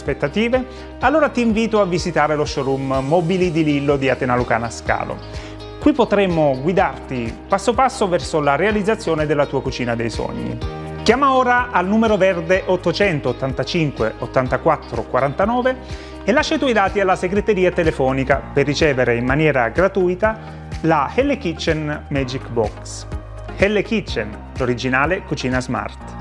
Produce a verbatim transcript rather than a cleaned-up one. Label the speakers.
Speaker 1: aspettative? Allora ti invito a visitare lo showroom Mobili di Lillo di Atena Lucana Scalo. Qui potremo guidarti passo passo verso la realizzazione della tua cucina dei sogni. Chiama ora al numero verde ottocentottantacinque ottantaquattro quarantanove e lascia i tuoi dati alla segreteria telefonica per ricevere in maniera gratuita la Elle Kitchen Magic Box. Elle Kitchen, l'originale cucina smart.